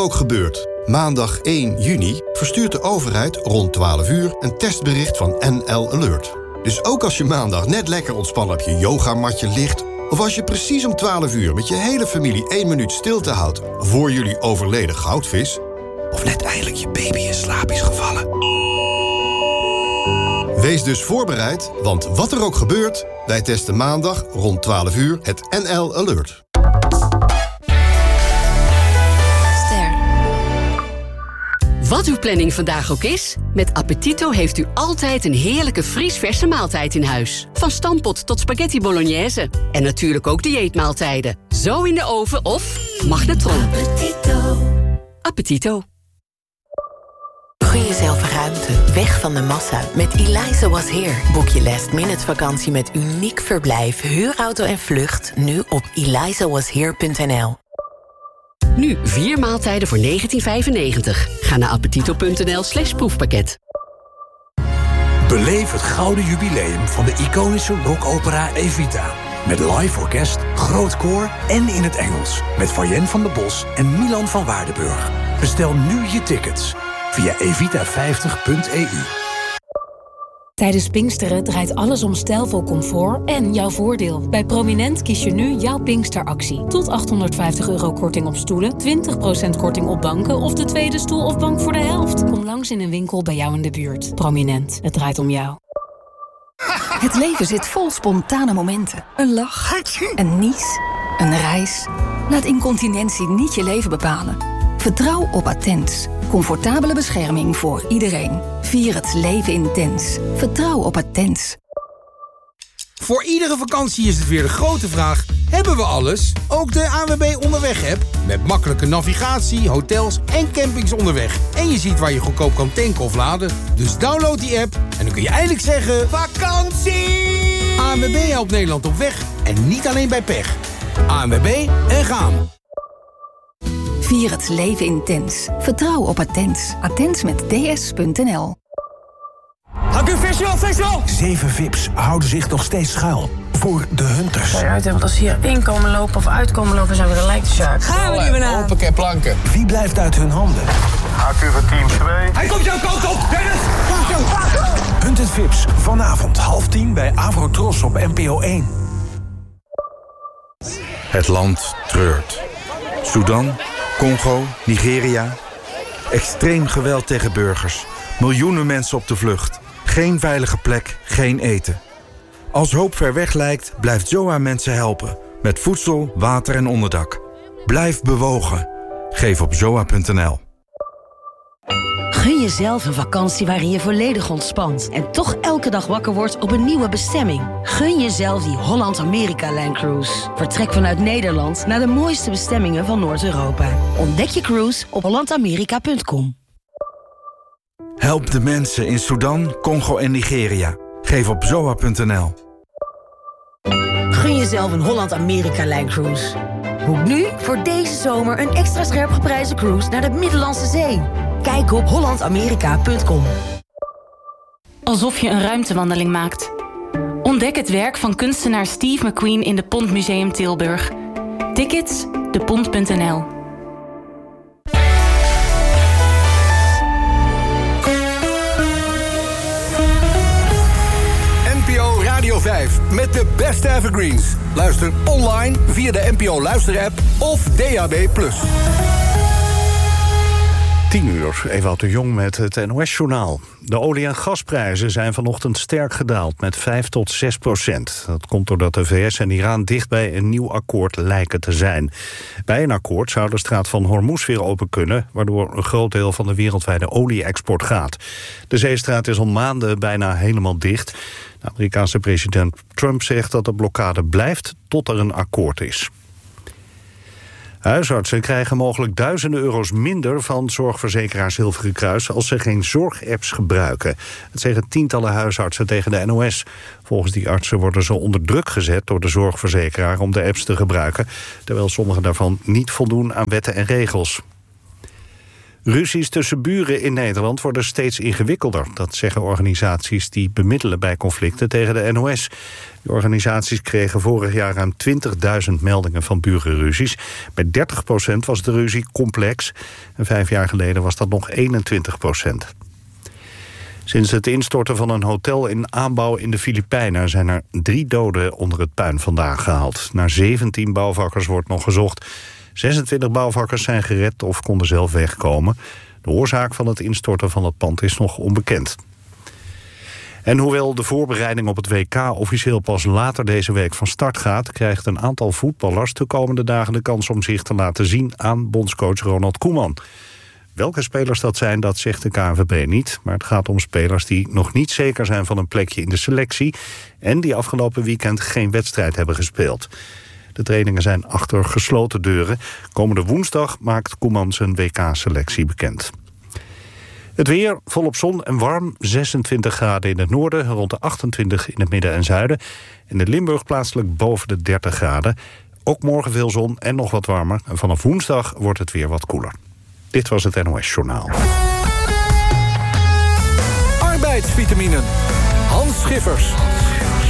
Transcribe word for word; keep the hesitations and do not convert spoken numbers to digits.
ook gebeurt. Maandag één juni verstuurt de overheid rond twaalf uur een testbericht van N L Alert. Dus ook als je maandag net lekker ontspannen op je yogamatje ligt, of als je precies om twaalf uur met je hele familie één minuut stilte houdt voor jullie overleden goudvis, of net eindelijk je baby in slaap is gevallen. Wees dus voorbereid, want wat er ook gebeurt, wij testen maandag rond twaalf uur het N L Alert. Wat uw planning vandaag ook is, met Appetito heeft u altijd een heerlijke vriesverse maaltijd in huis. Van stampot tot spaghetti bolognese. En natuurlijk ook dieetmaaltijden. Zo in de oven of magnetron. Appetito. Appetito. Gun jezelf ruimte, weg van de massa. Met Eliza Was Here. Boek je last minute vakantie met uniek verblijf, huurauto en vlucht. Nu op eliza was here punt n l. Nu vier maaltijden voor negentien vijfennegentig. Ga naar appetito.nl slash proefpakket. Beleef het gouden jubileum van de iconische rockopera Evita. Met live orkest, groot koor en in het Engels. Met Fayen van der Bos en Milan van Waardenburg. Bestel nu je tickets via evita vijftig punt e u. Tijdens Pinksteren draait alles om stijlvol comfort en jouw voordeel. Bij Prominent kies je nu jouw Pinksteractie. Tot achthonderdvijftig euro korting op stoelen, twintig procent korting op banken of de tweede stoel of bank voor de helft. Kom langs in een winkel bij jou in de buurt. Prominent, het draait om jou. Het leven zit vol spontane momenten. Een lach, een nies, een reis. Laat incontinentie niet je leven bepalen. Vertrouw op Attens. Comfortabele bescherming voor iedereen. Vier het leven intens. Vertrouw op Attens. Voor iedere vakantie is het weer de grote vraag: hebben we alles? Ook de A N W B Onderweg-app. Met makkelijke navigatie, hotels en campings onderweg. En je ziet waar je goedkoop kan tanken of laden. Dus download die app en dan kun je eindelijk zeggen: vakantie! A N W B helpt Nederland op weg. En niet alleen bij pech. A N W B en gaan. Vier het leven intens. Vertrouw op Attens. Attens met d s punt n l. Haku Festival, Festival! Zeven V I Ps houden zich nog steeds schuil voor de Hunters. Want als ze hier inkomen lopen of uitkomen lopen, zijn we de lijkt shark. Gaan we die banaan? Hoppakee planken. Wie blijft uit hun handen? Haku voor team twee. Hij komt jouw kant op, Dennis! Hunted V I Ps, vanavond half tien bij Avrotros op N P O één. Het land treurt. Sudan, Congo, Nigeria. Extreem geweld tegen burgers. Miljoenen mensen op de vlucht. Geen veilige plek, geen eten. Als hoop ver weg lijkt, blijft Z O A mensen helpen. Met voedsel, water en onderdak. Blijf bewogen. Geef op zoa punt n l. Gun jezelf een vakantie waarin je volledig ontspant en toch elke dag wakker wordt op een nieuwe bestemming. Gun jezelf die Holland-Amerika-Line Cruise. Vertrek vanuit Nederland naar de mooiste bestemmingen van Noord-Europa. Ontdek je cruise op holland amerika punt com. Help de mensen in Sudan, Congo en Nigeria. Geef op zoa punt n l. Gun jezelf een Holland-Amerika-Line Cruise. Boek nu voor deze zomer een extra scherp geprijsde cruise naar de Middellandse Zee. Kijk op holland amerika punt com. Alsof je een ruimtewandeling maakt. Ontdek het werk van kunstenaar Steve McQueen in de Pont Museum Tilburg. Tickets, de pont punt n l. N P O Radio vijf met de beste evergreens. Luister online via de N P O Luister-app of D A B plus. tien uur, Ewout de Jong met het N O S-journaal. De olie- en gasprijzen zijn vanochtend sterk gedaald met vijf tot zes procent. Dat komt doordat de V S en Iran dicht bij een nieuw akkoord lijken te zijn. Bij een akkoord zou de straat van Hormuz weer open kunnen, waardoor een groot deel van de wereldwijde olie-export gaat. De zeestraat is al maanden bijna helemaal dicht. De Amerikaanse president Trump zegt dat de blokkade blijft tot er een akkoord is. Huisartsen krijgen mogelijk duizenden euro's minder van zorgverzekeraar Zilveren Kruis als ze geen zorgapps gebruiken. Dat zeggen tientallen huisartsen tegen de N O S. Volgens die artsen worden ze onder druk gezet door de zorgverzekeraar om de apps te gebruiken, terwijl sommige daarvan niet voldoen aan wetten en regels. Ruzies tussen buren in Nederland worden steeds ingewikkelder. Dat zeggen organisaties die bemiddelen bij conflicten tegen de N O S. De organisaties kregen vorig jaar ruim twintigduizend meldingen van burenruzies. Bij dertig procent was de ruzie complex. En vijf jaar geleden was dat nog eenentwintig procent. Sinds het instorten van een hotel in aanbouw in de Filipijnen zijn er drie doden onder het puin vandaan gehaald. Naar zeventien bouwvakkers wordt nog gezocht. zesentwintig bouwvakkers zijn gered of konden zelf wegkomen. De oorzaak van het instorten van het pand is nog onbekend. En hoewel de voorbereiding op het W K officieel pas later deze week van start gaat, krijgt een aantal voetballers de komende dagen de kans om zich te laten zien aan bondscoach Ronald Koeman. Welke spelers dat zijn, dat zegt de K N V B niet. Maar het gaat om spelers die nog niet zeker zijn van een plekje in de selectie en die afgelopen weekend geen wedstrijd hebben gespeeld. De trainingen zijn achter gesloten deuren. Komende woensdag maakt Koeman zijn W K-selectie bekend. Het weer, volop zon en warm. zesentwintig graden in het noorden, rond de achtentwintig in het midden en zuiden. In de Limburg plaatselijk boven de dertig graden. Ook morgen veel zon en nog wat warmer. En vanaf woensdag wordt het weer wat koeler. Dit was het N O S-journaal. Arbeidsvitaminen. Hans Schiffers.